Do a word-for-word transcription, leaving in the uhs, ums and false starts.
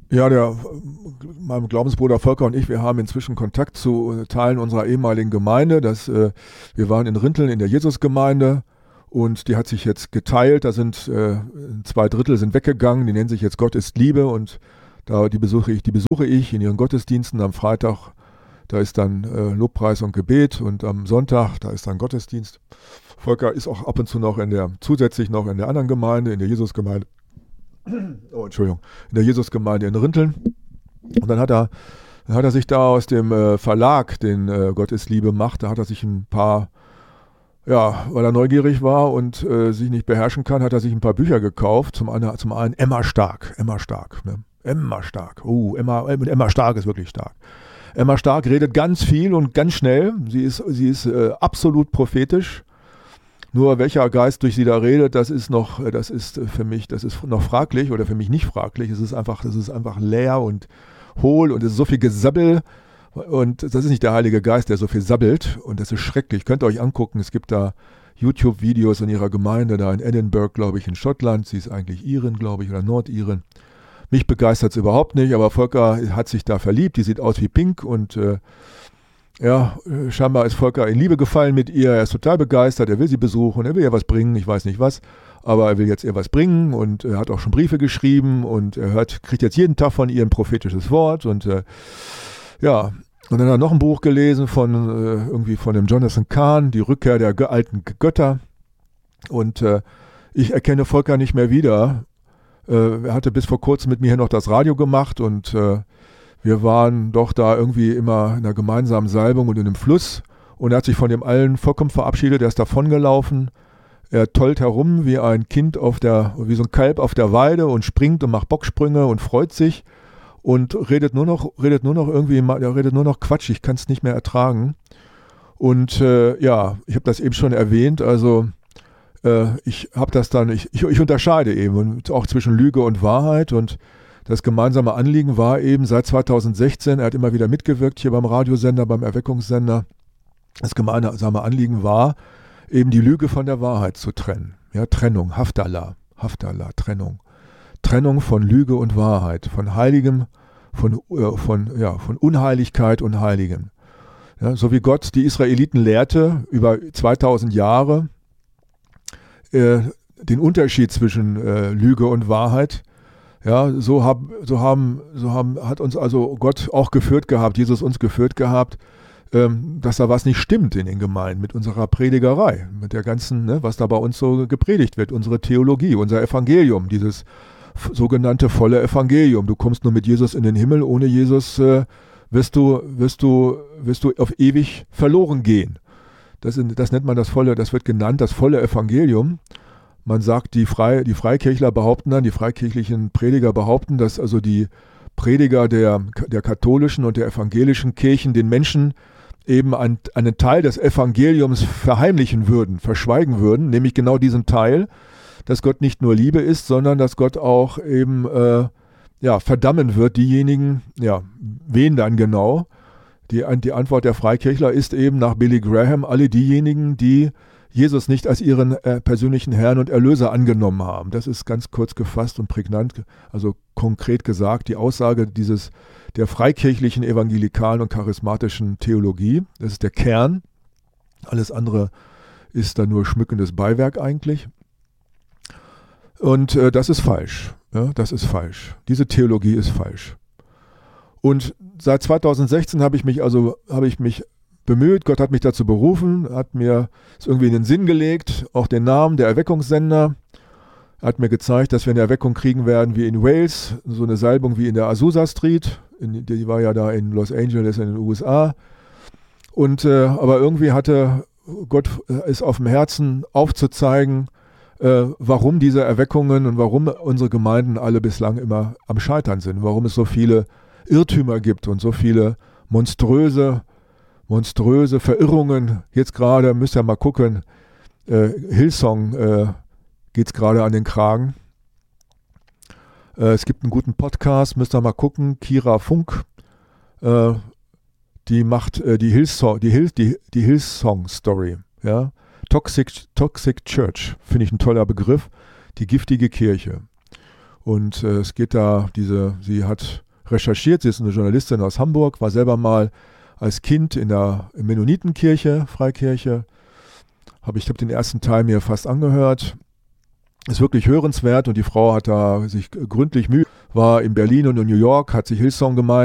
Ja, der, mein Glaubensbruder Volker und ich, wir haben inzwischen Kontakt zu äh, Teilen unserer ehemaligen Gemeinde. Das, äh, wir waren in Rinteln in der Jesusgemeinde und die hat sich jetzt geteilt. Da sind äh, zwei Drittel sind weggegangen. Die nennen sich jetzt Gott ist Liebe und da die besuche ich, die besuche ich in ihren Gottesdiensten am Freitag. Da ist dann äh, Lobpreis und Gebet und am Sonntag, da ist dann Gottesdienst. Volker ist auch ab und zu noch in der, zusätzlich noch in der anderen Gemeinde, in der Jesusgemeinde. Oh, Entschuldigung, in der Jesusgemeinde in Rinteln. Und dann hat er, dann hat er sich da aus dem äh, Verlag, den äh, Gott ist Liebe macht, da hat er sich ein paar, ja, weil er neugierig war und äh, sich nicht beherrschen kann, hat er sich ein paar Bücher gekauft. Zum einen, zum einen Emma Stark, Emma Stark, ne? Emma Stark, oh, Emma, Emma Stark ist wirklich stark. Emma Stark redet ganz viel und ganz schnell. Sie ist, sie ist äh, absolut prophetisch. Nur welcher Geist durch sie da redet, das ist noch, das ist für mich, das ist noch fraglich oder für mich nicht fraglich. Es ist einfach, es ist einfach leer und hohl und es ist so viel Gesabbel und das ist nicht der Heilige Geist, der so viel sabbelt und das ist schrecklich. Könnt ihr euch angucken, es gibt da YouTube-Videos in ihrer Gemeinde, da in Edinburgh, glaube ich, in Schottland. Sie ist eigentlich Irin, glaube ich, oder Nordirin. Mich begeistert es überhaupt nicht, aber Volker hat sich da verliebt, die sieht aus wie Pink und äh, ja, scheinbar ist Volker in Liebe gefallen mit ihr, er ist total begeistert, er will sie besuchen, er will ihr was bringen, ich weiß nicht was, aber er will jetzt ihr was bringen und er hat auch schon Briefe geschrieben und er hört, kriegt jetzt jeden Tag von ihr ein prophetisches Wort und äh, ja, und dann hat er noch ein Buch gelesen von äh, irgendwie von dem Jonathan Cahn, die Rückkehr der ge- alten Götter und äh, ich erkenne Volker nicht mehr wieder. Äh, er hatte bis vor kurzem mit mir hier noch das Radio gemacht und äh, wir waren doch da irgendwie immer in einer gemeinsamen Salbung und in einem Fluss und er hat sich von dem allen vollkommen verabschiedet, er ist davongelaufen, er tollt herum wie ein Kind auf der, wie so ein Kalb auf der Weide und springt und macht Bocksprünge und freut sich und redet nur noch, redet nur noch irgendwie, er redet nur noch Quatsch, ich kann es nicht mehr ertragen und äh, ja, ich habe das eben schon erwähnt, also äh, ich habe das dann, ich, ich, ich unterscheide eben und auch zwischen Lüge und Wahrheit und das gemeinsame Anliegen war eben seit zweitausendsechzehn, er hat immer wieder mitgewirkt hier beim Radiosender, beim Erweckungssender. Das gemeinsame Anliegen war, eben die Lüge von der Wahrheit zu trennen. Ja, Trennung, Haftallah, Haftallah, Trennung. Trennung von Lüge und Wahrheit, von Heiligem, von, äh, von, ja, von Unheiligkeit und Heiligem. Ja, so wie Gott die Israeliten lehrte über zweitausend Jahre äh, den Unterschied zwischen äh, Lüge und Wahrheit. Ja, so, hab, so, haben, so haben, hat uns also Gott auch geführt gehabt, Jesus uns geführt gehabt, ähm, dass da was nicht stimmt in den Gemeinden mit unserer Predigerei, mit der ganzen, ne, was da bei uns so gepredigt wird, unsere Theologie, unser Evangelium, dieses f- sogenannte volle Evangelium. Du kommst nur mit Jesus in den Himmel, ohne Jesus äh, wirst du, wirst du, wirst du auf ewig verloren gehen. Das, das nennt man das volle, das wird genannt das volle Evangelium. Man sagt, die, Frei, die Freikirchler behaupten dann, die freikirchlichen Prediger behaupten, dass also die Prediger der, der katholischen und der evangelischen Kirchen den Menschen eben ein, einen Teil des Evangeliums verheimlichen würden, verschweigen würden, nämlich genau diesen Teil, dass Gott nicht nur Liebe ist, sondern dass Gott auch eben äh, ja, verdammen wird, diejenigen, ja, wen dann genau? Die, die Antwort der Freikirchler ist eben nach Billy Graham, alle diejenigen, die Jesus nicht als ihren äh, persönlichen Herrn und Erlöser angenommen haben. Das ist ganz kurz gefasst und prägnant, also konkret gesagt, die Aussage dieses der freikirchlichen, evangelikalen und charismatischen Theologie. Das ist der Kern. Alles andere ist dann nur schmückendes Beiwerk eigentlich. Und äh, das ist falsch. Ja, das ist falsch. Diese Theologie ist falsch. Und seit zweitausendsechzehn habe ich mich also habe ich mich bemüht, Gott hat mich dazu berufen, hat mir es irgendwie in den Sinn gelegt, auch den Namen der Erweckungssender, hat mir gezeigt, dass wir eine Erweckung kriegen werden wie in Wales, so eine Salbung wie in der Azusa Street, in, die war ja da in Los Angeles in den U S A. Und äh, aber irgendwie hatte Gott äh, es auf dem Herzen aufzuzeigen, äh, warum diese Erweckungen und warum unsere Gemeinden alle bislang immer am Scheitern sind, warum es so viele Irrtümer gibt und so viele monströse monströse Verirrungen. Jetzt gerade, müsst ihr mal gucken, äh, Hillsong äh, geht es gerade an den Kragen. Äh, es gibt einen guten Podcast, müsst ihr mal gucken, Kira Funk, äh, die macht äh, die Hillsong, die, Hill, die, die Hillsong-Story. Ja? Toxic, Toxic Church, finde ich ein toller Begriff, die giftige Kirche. Und äh, es geht da, diese, sie hat recherchiert, sie ist eine Journalistin aus Hamburg, war selber mal als Kind in der Mennonitenkirche, Freikirche. Habe ich habe den ersten Teil mir fast angehört. Ist wirklich hörenswert und die Frau hat da sich gründlich Mühe, war in Berlin und in New York, hat sich Hillsong Gemeinde